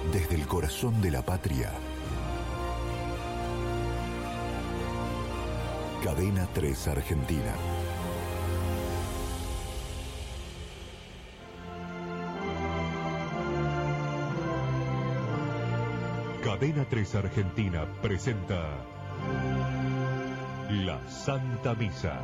Desde el corazón de la patria. Cadena 3 Argentina. Cadena 3 Argentina presenta La Santa Misa.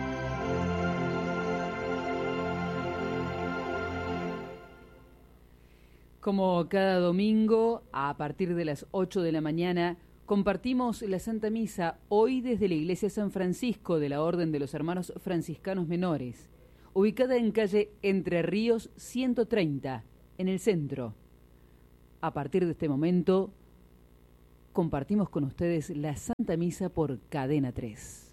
Como cada domingo, a partir de las 8 de la mañana, compartimos la Santa Misa hoy desde la Iglesia San Francisco de la Orden de los Hermanos Franciscanos Menores, ubicada en calle Entre Ríos 130, en el centro. A partir de este momento, compartimos con ustedes la Santa Misa por Cadena 3.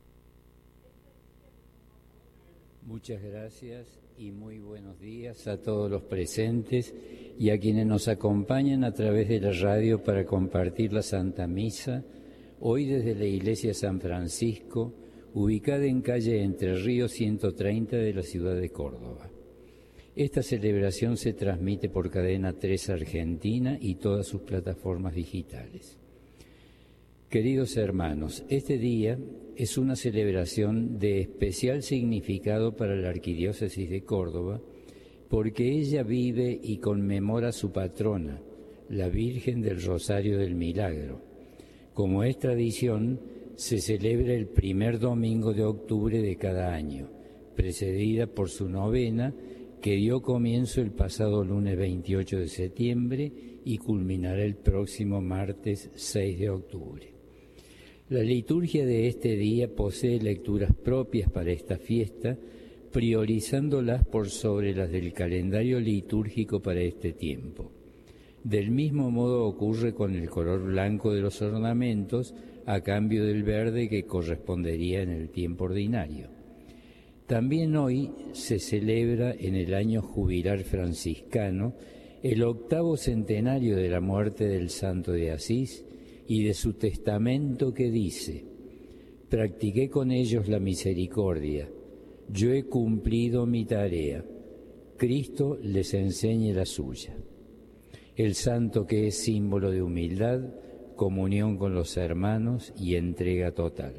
Muchas gracias y muy buenos días a todos los presentes y a quienes nos acompañan a través de la radio para compartir la Santa Misa, hoy desde la Iglesia San Francisco, ubicada en calle Entre Ríos 130 de la ciudad de Córdoba. Esta celebración se transmite por Cadena 3 Argentina y todas sus plataformas digitales. Queridos hermanos, este día es una celebración de especial significado para la Arquidiócesis de Córdoba, porque ella vive y conmemora a su patrona, la Virgen del Rosario del Milagro. Como es tradición, se celebra el primer domingo de octubre de cada año, precedida por su novena, que dio comienzo el pasado lunes 28 de septiembre y culminará el próximo martes 6 de octubre. La liturgia de este día posee lecturas propias para esta fiesta, priorizándolas por sobre las del calendario litúrgico para este tiempo. Del mismo modo ocurre con el color blanco de los ornamentos, a cambio del verde que correspondería en el tiempo ordinario. También hoy se celebra en el año jubilar franciscano el 8º centenario de la muerte del Santo de Asís y de su testamento que dice: «Practiqué con ellos la misericordia, yo he cumplido mi tarea, Cristo les enseñe la suya». El santo que es símbolo de humildad, comunión con los hermanos y entrega total.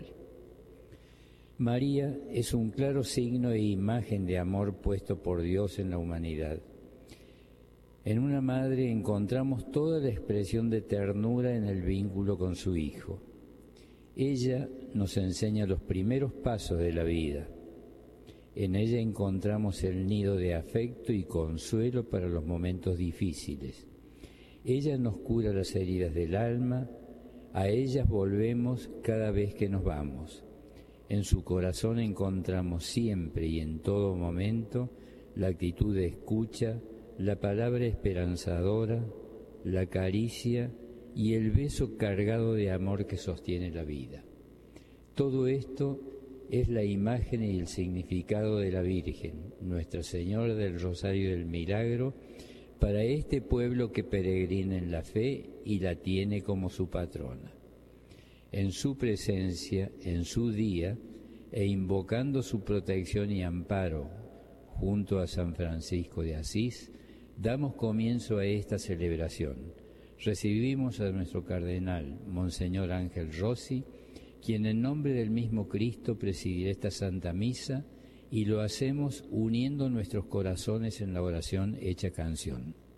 María es un claro signo e imagen de amor puesto por Dios en la humanidad. En una madre encontramos toda la expresión de ternura en el vínculo con su Hijo. Ella nos enseña los primeros pasos de la vida. En ella encontramos el nido de afecto y consuelo para los momentos difíciles. Ella nos cura las heridas del alma, a ellas volvemos cada vez que nos vamos. En su corazón encontramos siempre y en todo momento la actitud de escucha, la palabra esperanzadora, la caricia y el beso cargado de amor que sostiene la vida. Todo esto es la imagen y el significado de la Virgen, Nuestra Señora del Rosario del Milagro, para este pueblo que peregrina en la fe y la tiene como su patrona. En su presencia, en su día, e invocando su protección y amparo, junto a San Francisco de Asís, damos comienzo a esta celebración. Recibimos a nuestro cardenal, Monseñor Ángel Rossi, quien en nombre del mismo Cristo presidirá esta Santa Misa, y lo hacemos uniendo nuestros corazones en la oración hecha canción.